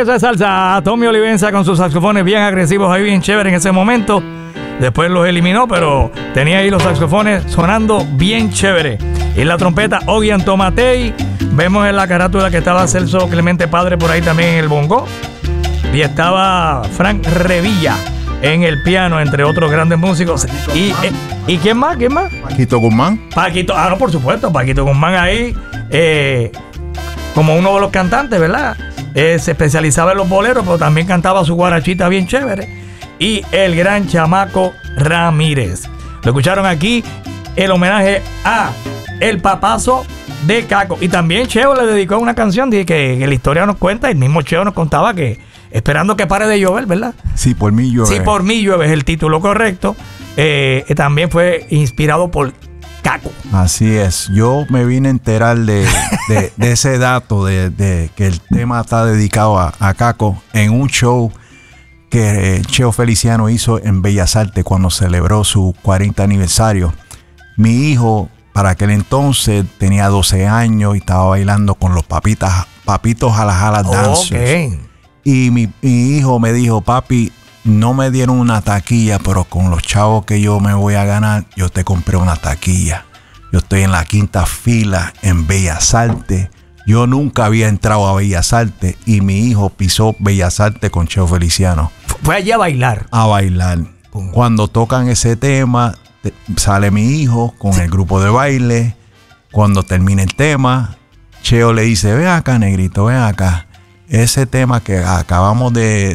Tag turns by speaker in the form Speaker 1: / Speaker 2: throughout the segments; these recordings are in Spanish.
Speaker 1: Eso es salsa. Tommy Olivenza con sus saxofones bien agresivos ahí, bien chévere en ese momento. Después los eliminó, pero tenía ahí los saxofones sonando bien chévere. Y la trompeta, Ogian Tomatei. Vemos en la carátula que estaba Celso Clemente Padre por ahí también en el bongo. Y estaba Frank Revilla en el piano, entre otros grandes músicos. ¿Y quién más? ¿Quién más?
Speaker 2: Paquito Guzmán.
Speaker 1: Paquito, no, por supuesto, Paquito Guzmán ahí, como uno de los cantantes, ¿verdad? Se especializaba en los boleros, pero también cantaba su guarachita bien chévere. Y el gran Chamaco Ramírez. Lo escucharon aquí, el homenaje a el papazo de Caco. Y también Cheo le dedicó una canción de que la historia nos cuenta, el mismo Cheo nos contaba que esperando que pare de llover, ¿verdad?
Speaker 2: Sí, por mí llueve.
Speaker 1: Sí, por mí llueve es el título correcto. También fue inspirado por Caco.
Speaker 2: Así es. Yo me vine a enterar de ese dato de que el tema está dedicado a Caco en un show que Cheo Feliciano hizo en Bellas Artes cuando celebró su 40 aniversario. Mi hijo, para aquel entonces, tenía 12 años y estaba bailando con los papitos Jala Jala Dancers.
Speaker 1: Okay.
Speaker 2: Y mi hijo me dijo, papi, no me dieron una taquilla, pero con los chavos que yo me voy a ganar, yo te compré una taquilla. Yo estoy en la 5ª fila en Bellas Artes. Yo nunca había entrado a Bellas Artes y mi hijo pisó Bellas Artes con Cheo Feliciano.
Speaker 1: Fue allí a bailar.
Speaker 2: A bailar. Cuando tocan ese tema, sale mi hijo con el grupo de baile. Cuando termina el tema, Cheo le dice, ven acá, negrito, ven acá. Ese tema que acabamos de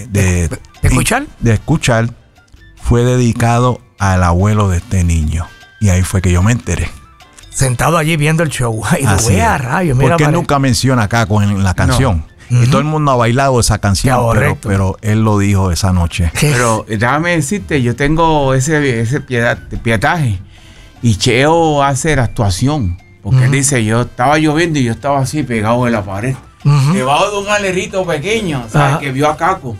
Speaker 2: escuchar fue dedicado al abuelo de este niño. Y ahí fue que yo me enteré.
Speaker 1: Sentado allí viendo el show. Ay, lo vea, rayos.
Speaker 2: Porque nunca menciona a Caco en la canción. No. Y todo el mundo ha bailado esa canción, pero él lo dijo esa noche.
Speaker 3: Pero déjame decirte, yo tengo ese pietaje. Y Cheo hace la actuación. Porque él dice, yo estaba lloviendo y yo estaba así pegado en la pared. Debajo de un alerito pequeño, ¿sabes? Que vio a Caco.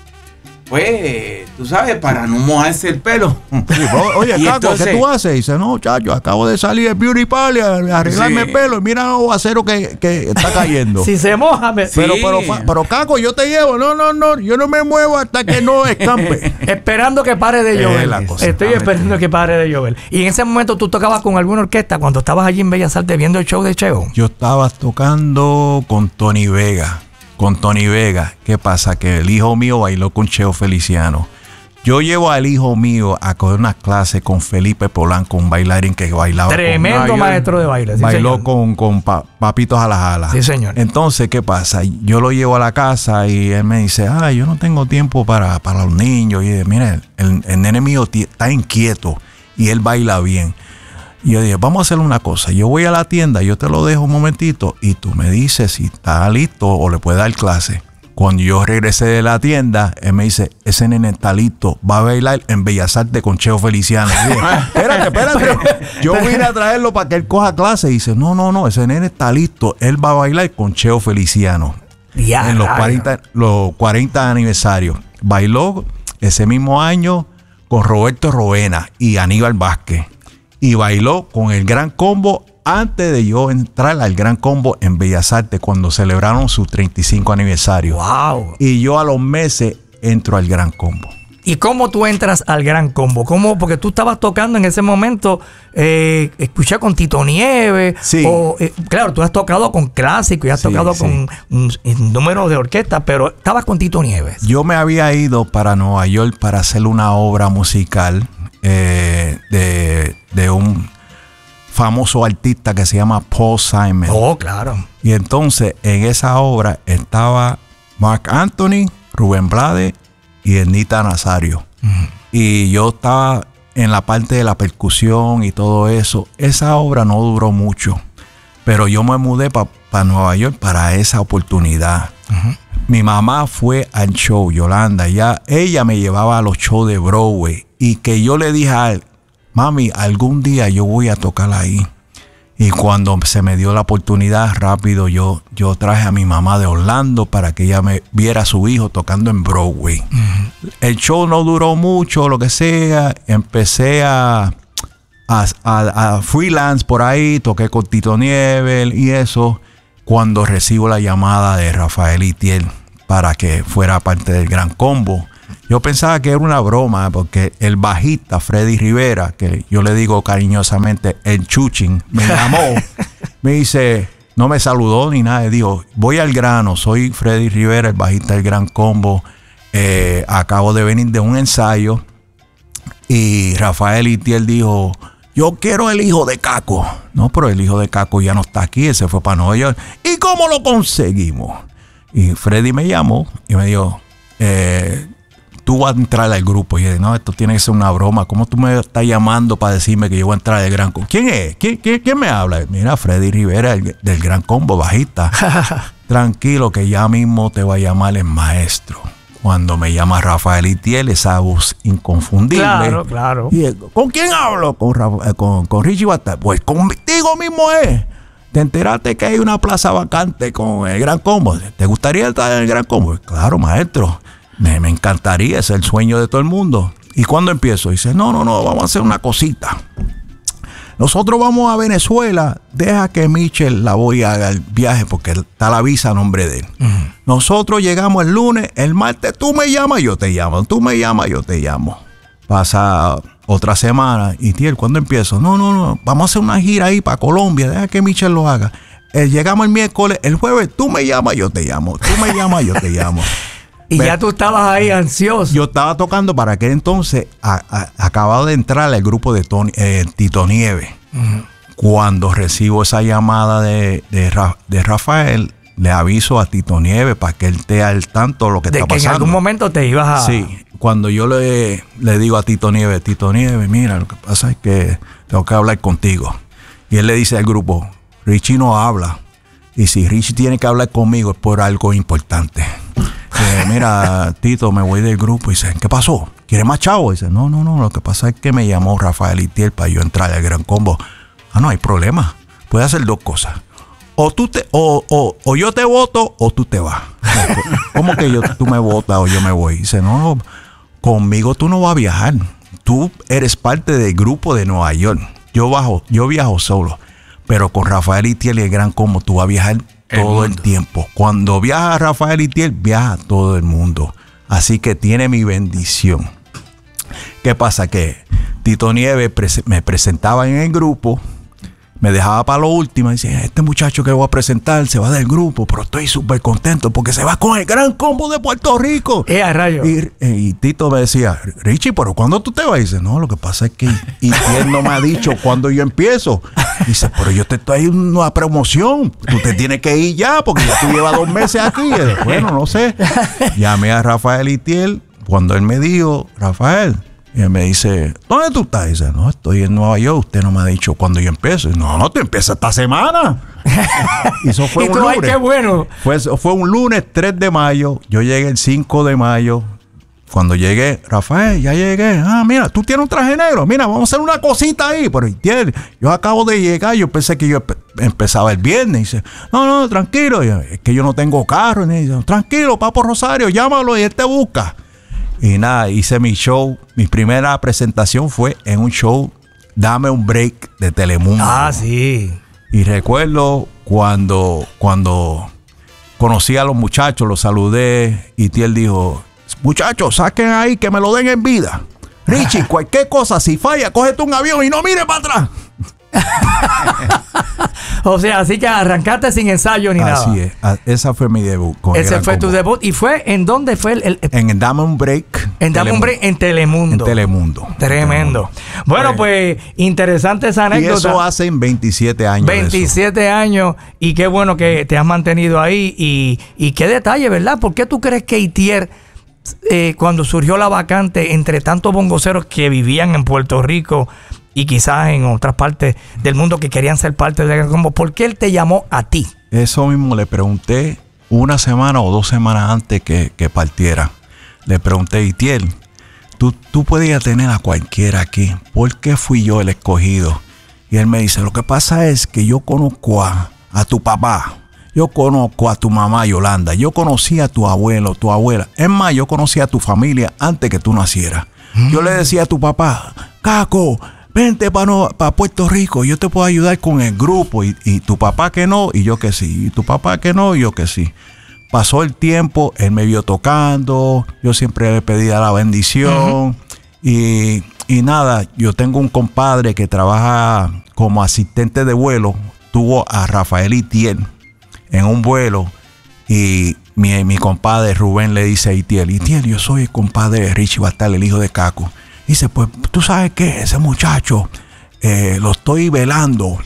Speaker 3: Pues, tú sabes, para no mojarse el pelo.
Speaker 2: Sí, oye, Caco, entonces, ¿qué tú haces? Dice, no, chacho, acabo de salir del beauty parlor a arreglarme el pelo y mira el aguacero que está cayendo.
Speaker 1: Si se moja,
Speaker 2: pero Caco, yo te llevo. No, yo no me muevo hasta que no escampe.
Speaker 1: Esperando que pare de llover. Estoy esperando que pare de llover. Y en ese momento tú tocabas con alguna orquesta cuando estabas allí en Bellas Artes viendo el show de Cheo.
Speaker 2: Yo estaba tocando con Tony Vega. ¿Qué pasa? Que el hijo mío bailó con Cheo Feliciano. Yo llevo al hijo mío a coger unas clases con Felipe Polanco, un bailarín que bailaba.
Speaker 1: Tremendo maestro de baile.
Speaker 2: Sí, bailó con papitos Jala Jala.
Speaker 1: Sí, señor.
Speaker 2: Entonces, ¿qué pasa? Yo lo llevo a la casa y él me dice, yo no tengo tiempo para los niños. Y yo, mira, el nene mío está inquieto y él baila bien. Y yo dije, vamos a hacer una cosa. Yo voy a la tienda, yo te lo dejo un momentito y tú me dices si está listo o le puedes dar clase. Cuando yo regresé de la tienda, él me dice, ese nene está listo, va a bailar en Bellas Artes con Cheo Feliciano. Y dije, espérate. Yo vine a traerlo para que él coja clase. Y dice, no, ese nene está listo, él va a bailar con Cheo Feliciano. En los 40 aniversarios. Bailó ese mismo año con Roberto Roena y Aníbal Vázquez. Y bailó con el Gran Combo antes de yo entrar al Gran Combo en Bellas Artes cuando celebraron su 35 aniversario.
Speaker 1: ¡Wow!
Speaker 2: Y yo a los meses entro al Gran Combo.
Speaker 1: ¿Y cómo tú entras al Gran Combo? ¿Cómo? Porque tú estabas tocando en ese momento, escuché con Tito Nieves.
Speaker 2: Sí.
Speaker 1: Claro, tú has tocado con clásicos y has tocado con un número de orquesta, pero estabas con Tito Nieves.
Speaker 2: Yo me había ido para Nueva York para hacer una obra musical de un famoso artista que se llama Paul Simon.
Speaker 1: Oh, claro.
Speaker 2: Y entonces en esa obra estaba Marc Anthony, Rubén Blades y Ernita Nazario. Y yo estaba en la parte de la percusión y todo eso. Esa obra no duró mucho, pero yo me mudé para Nueva York para esa oportunidad. Mi mamá fue al show, Yolanda, ella me llevaba a los shows de Broadway y que yo le dije a él, mami, algún día yo voy a tocar ahí. Y cuando se me dio la oportunidad, rápido yo traje a mi mamá de Orlando para que ella me viera a su hijo tocando en Broadway. El show no duró mucho, lo que sea. Empecé a freelance por ahí, toqué con Tito Nieves y eso. Cuando recibo la llamada de Rafael Itiel, para que fuera parte del Gran Combo. Yo pensaba que era una broma porque el bajista Freddy Rivera, que yo le digo cariñosamente el Chuchin, me llamó, me dice, no me saludó ni nada, dijo, voy al grano, soy Freddy Rivera, el bajista del Gran Combo, acabo de venir de un ensayo y Rafael Itiel dijo, yo quiero el hijo de Caco. No, pero el hijo de Caco ya no está aquí, él se fue para Nueva York. ¿Y cómo lo conseguimos? Y Freddy me llamó y me dijo, tú vas a entrar al grupo. Y yo dije, no, esto tiene que ser una broma. ¿Cómo tú me estás llamando para decirme que yo voy a entrar al Gran Combo? ¿Quién es? ¿Quién me habla? Mira, Freddy Rivera, del Gran Combo, bajista. Tranquilo, que ya mismo te va a llamar el maestro. Cuando me llama Rafael Itiel, esa voz inconfundible.
Speaker 1: Claro, claro.
Speaker 2: Y ¿con quién hablo? Con Richie Batalla. Pues contigo mismo es. ¿Te enteraste que hay una plaza vacante con el Gran Combo? ¿Te gustaría estar en el Gran Combo? Claro, maestro. Me encantaría, es el sueño de todo el mundo. ¿Y cuándo empiezo? Dice, no, vamos a hacer una cosita. Nosotros vamos a Venezuela, deja que Michel la voy a haga el viaje porque está la visa a nombre de él. Uh-huh. Nosotros llegamos el lunes, el martes tú me llamas, yo te llamo, tú me llamas, yo te llamo. Pasa otra semana y tío, ¿cuándo empiezo? No, vamos a hacer una gira ahí para Colombia, deja que Michel lo haga. Llegamos el miércoles, el jueves tú me llamas, yo te llamo, tú me llamas, yo te llamo.
Speaker 1: Y ya tú estabas ahí ansioso.
Speaker 2: Yo estaba tocando para aquel entonces, acababa de entrar al grupo de Tito Nieves. Uh-huh. Cuando recibo esa llamada de Rafael, le aviso a Tito Nieves para que él esté al tanto de lo que está pasando. De que en
Speaker 1: algún momento te ibas a...
Speaker 2: Sí, cuando yo le digo a Tito Nieves, mira, lo que pasa es que tengo que hablar contigo. Y él le dice al grupo, Richie no habla. Y si Richie tiene que hablar conmigo es por algo importante. Mira, Tito, me voy del grupo. Y dice, ¿qué pasó? ¿Quieres más chavo? Y dice, no, lo que pasa es que me llamó Rafael Itiel para yo entrar al Gran Combo. No hay problema. Puedes hacer dos cosas. O yo te voto o tú te vas. ¿Cómo que tú me votas o yo me voy? Y dice, no, conmigo tú no vas a viajar. Tú eres parte del grupo de Nueva York. Yo viajo solo. Pero con Rafael Itiel y el Gran Combo tú vas a viajar todo el tiempo. Cuando viaja Rafael Itiel, viaja todo el mundo. Así que tiene mi bendición. ¿Qué pasa? Que Tito Nieves me presentaba en el grupo, me dejaba para lo último y decía, este muchacho que voy a presentar se va del grupo, pero estoy súper contento porque se va con el Gran Combo de Puerto Rico.
Speaker 1: A rayo.
Speaker 2: Y Tito me decía, Richie, ¿pero cuándo tú te vas? Y dice, no, lo que pasa es que Itiel no me ha dicho cuándo yo empiezo. Dice, pero yo te estoy en una promoción. Tú te tienes que ir ya porque ya tú llevas 2 meses aquí. Y yo, bueno, no sé. Llamé a Rafael Itiel. Cuando él me dijo, Rafael, y él me dice, ¿dónde tú estás? Dice, no, estoy en Nueva York. Usted no me ha dicho cuándo yo empiezo. Y, no, te empieza esta semana. Y eso fue un lunes.
Speaker 1: ¡Qué bueno!
Speaker 2: Fue un lunes 3 de mayo. Yo llegué el 5 de mayo. Cuando llegué, Rafael, ya llegué. Mira, tú tienes un traje negro. Mira, vamos a hacer una cosita ahí. Pero yo acabo de llegar. Yo pensé que yo empezaba el viernes. Y dice, no, tranquilo. Es que yo no tengo carro. Y dice, tranquilo, Papo Rosario, llámalo y él te busca. Y nada, hice mi show. Mi primera presentación fue en un show, Dame un Break, de Telemundo.
Speaker 1: Sí.
Speaker 2: Y recuerdo cuando conocí a los muchachos, los saludé. Y Tiel dijo, muchachos, saquen ahí que me lo den en vida. Richie, cualquier cosa, si falla, cógete un avión y no mire para atrás.
Speaker 1: O sea, así que arrancaste sin ensayo ni nada.
Speaker 2: Así es, esa fue mi debut.
Speaker 1: Ese fue tu debut. ¿Y fue en dónde fue
Speaker 2: en el Dame un Break?
Speaker 1: En Dame un Break, en Telemundo.
Speaker 2: En Telemundo.
Speaker 1: Tremendo. Bueno, pues interesante esa anécdota.
Speaker 2: Y eso hace 27 años.
Speaker 1: 27 años. Y qué bueno que te has mantenido ahí. Y qué detalle, ¿verdad? ¿Por qué tú crees que Itier, cuando surgió la vacante entre tantos bongoceros que vivían en Puerto Rico y quizás en otras partes del mundo que querían ser parte del Gran Combo, ¿por qué él te llamó a ti?
Speaker 2: Eso mismo le pregunté una semana o 2 semanas antes que partiera. Le pregunté, Itiel, tú podías tener a cualquiera aquí. ¿Por qué fui yo el escogido? Y él me dice, lo que pasa es que yo conozco a tu papá. Yo conozco a tu mamá Yolanda. Yo conocí a tu abuelo, tu abuela. Es más, yo conocí a tu familia antes que tú nacieras. Yo le decía a tu papá, Caco, vente para Puerto Rico, yo te puedo ayudar con el grupo. Y tu papá que no, y yo que sí. Y tu papá que no, y yo que sí. pasó el tiempo, él me vio tocando, yo siempre le pedía la bendición. Y nada, yo tengo un compadre que trabaja como asistente de vuelo. Tuvo a Rafael Itiel en un vuelo y mi compadre Rubén le dice a Itiel, yo soy el compadre de Richie Bastal, el hijo de Caco. Dice, pues, ¿tú sabes qué? Ese muchacho lo estoy velando.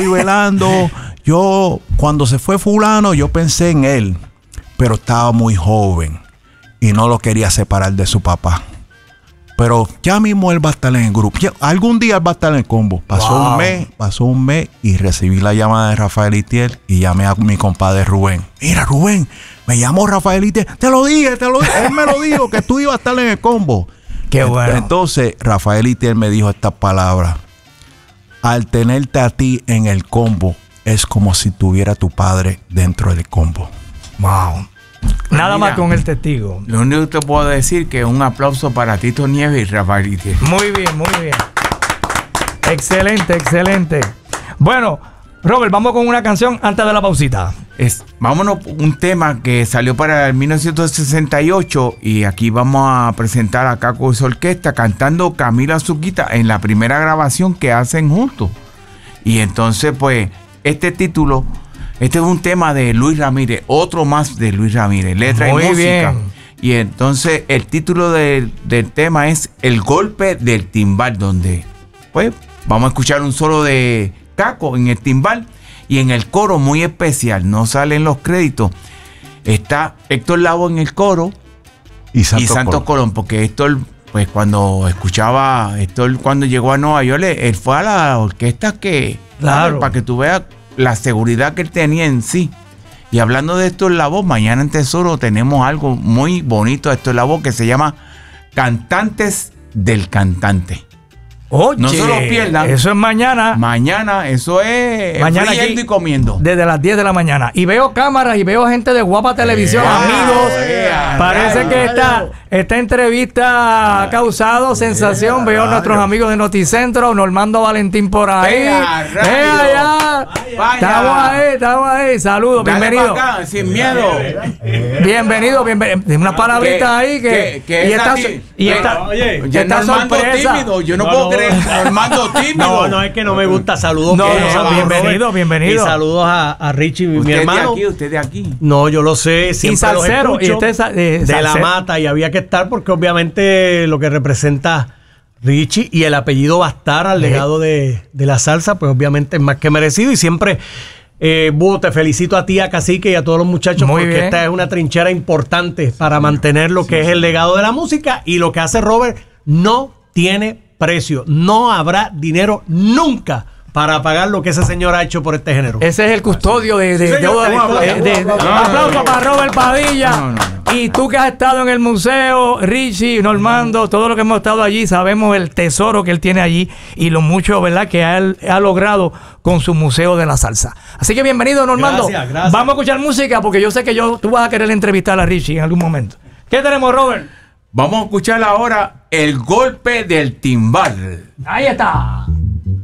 Speaker 2: Yo, cuando se fue fulano, yo pensé en él, pero estaba muy joven y no lo quería separar de su papá. Pero ya mismo él va a estar en el grupo. Algún día él va a estar en el combo. Pasó un mes y recibí la llamada de Rafael Itiel y llamé a mi compadre Rubén. Mira, Rubén, me llamó Rafael Itiel. Te lo dije. Él me lo dijo que tú ibas a estar en el combo.
Speaker 1: Qué bueno.
Speaker 2: Entonces, Rafael Itiel me dijo estas palabras. Al tenerte a ti en el combo, es como si tuviera tu padre dentro del combo.
Speaker 1: Wow. Nada más con el testigo.
Speaker 3: Lo único que te puedo decir que un aplauso para Tito Nieves y Rafael Itiel.
Speaker 1: Muy bien, muy bien. Excelente. Bueno, Robert, vamos con una canción antes de la pausita.
Speaker 3: Vámonos, un tema que salió para el 1968 y aquí vamos a presentar a Caco y su orquesta cantando Camila Zuquita en la primera grabación que hacen juntos. Y entonces, pues, este título... Este es un tema de Luis Ramírez, otro más de Luis Ramírez, letra
Speaker 1: muy
Speaker 3: y música.
Speaker 1: Bien.
Speaker 3: Y entonces el título del tema es El golpe del timbal, donde pues vamos a escuchar un solo de Caco en el timbal y en el coro muy especial, no salen los créditos. Está Héctor Lavoe en el coro y Santos Colón, porque Héctor, pues cuando cuando llegó a Nueva York, él fue a la orquesta que,
Speaker 1: claro,
Speaker 3: para que tú veas la seguridad que él tenía en sí. Y hablando de Héctor Lavoe, mañana en Tesoro tenemos algo muy bonito de Héctor Lavoe que se llama Cantantes del Cantante.
Speaker 1: Oye,
Speaker 3: no se lo pierdan.
Speaker 1: Eso es mañana.
Speaker 3: Mañana, eso es
Speaker 1: mañana
Speaker 3: friendo y comiendo.
Speaker 1: Desde las 10 de la mañana. Y veo cámaras y veo gente de Guapa Televisión, amigos. Parece que esta entrevista ha causado sensación. Veo a nuestros amigos de Noticentro, Normando Valentín por ahí. Allá. Estamos ahí. Saludos, bienvenido.
Speaker 3: Acá, sin miedo.
Speaker 1: Bienvenido. Unas palabritas ahí que esta sorpresa.
Speaker 3: Tímido. Yo no puedo creer. Normando tímido.
Speaker 4: No, es que no me gusta. Saludos.
Speaker 1: Bienvenido.
Speaker 4: Y saludos a Richie, mi hermano.
Speaker 3: Usted de aquí.
Speaker 4: No, yo lo sé.
Speaker 1: Y salsero. Y usted
Speaker 4: de La Mata. Y había que estar porque obviamente lo que representa Richie y el apellido Bastar al legado de la salsa, pues obviamente es más que merecido. Y siempre, te felicito a ti, a Cacique y a todos los muchachos.
Speaker 1: Muy
Speaker 4: porque
Speaker 1: bien.
Speaker 4: esta es una trinchera importante para mantener lo que es el legado de la música. Y lo que hace Robert no tiene precio. No habrá dinero nunca para pagar lo que ese señor ha hecho por este género.
Speaker 1: Ese es el custodio aplauso para Robert Padilla. Y tú que has estado en el museo, Richie, Normando, todo lo que hemos estado allí, sabemos el tesoro que él tiene allí y lo mucho, ¿verdad?, que él ha logrado con su museo de la salsa. Así que bienvenido, Normando.
Speaker 4: Gracias.
Speaker 1: Vamos a escuchar música porque yo sé que tú vas a querer entrevistar a Richie en algún momento. ¿Qué tenemos, Robert?
Speaker 3: Vamos a escuchar ahora El golpe del timbal.
Speaker 1: Ahí está.